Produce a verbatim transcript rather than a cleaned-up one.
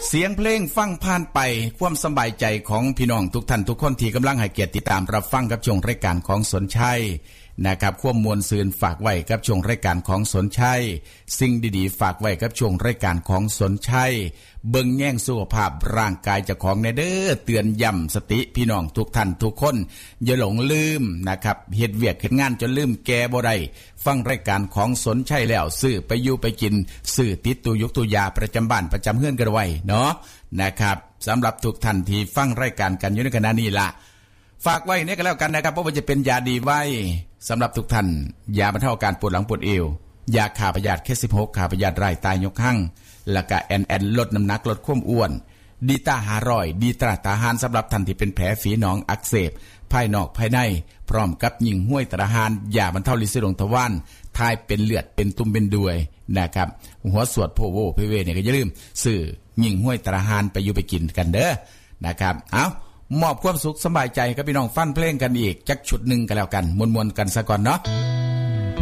เสียงเพลงฟังผ่านไปความสบายใจของพี่น้องทุกท่านทุกคนที่กำลังให้เกียรติติดตามรับฟังกับช่วงรายการของสนชัยนะครับความมวลซืนฝากไว้กับช่วงรายการของสนชัยสิ่งดีๆฝากไว้กับช่วงรายการของสนชัยเบิ่งแย่งสุขภาพร่างกายเจ้าของในเด้อเตือนย้ำสติพี่น้องทุกท่านทุกคนอย่าหลงลืมนะครับเฮ็ดเวียกเฮ็ดงานจนลืมแก่บ่ได้ฟังรายการของสนชัยแล้วซื้อไปอยู่ไปกินซื้อติดตัวยกตัวยาประจำบ้านประจำเฮือนกันไว้เนาะนะครับสำหรับทุกท่านที่ฟังรายการกันอยู่ในขณะนี้ล่ะฝากไว้เนี่ยก็แล้วกันนะครับเพราะว่าจะเป็นยาดีไว้สำหรับทุกท่านยาบรรเทาอาการปวดหลังปวดเอวยาขาพยาธิเคสิบหกขาพยาธิไร้ตายยกหั่งแล้วก็แอนแอนลดน้ำหนักลดความอ้วนดีต้าหารอยดีตราตาหารสำหรับท่านที่เป็นแผลฝีหนองอักเสบภายนอกภายในพร้อมกับยิงห้วยตราหารยาบรรเทาลินสีดวงทวารทายเป็นเลือดเป็นตุ่มเป็นด้วยนะครับหัวสวดโพโวเพเวเนี่ยก็อย่าลืมซื้อยิงห้วยตราหารไปอยู่ไปกินกันเด้อนะครับเอามอบความสุขสบายใจกับพี่น้องฟังเพลงกันอีกจักชุดหนึ่งกันแล้วกันมวนๆกันซะก่อนเนาะ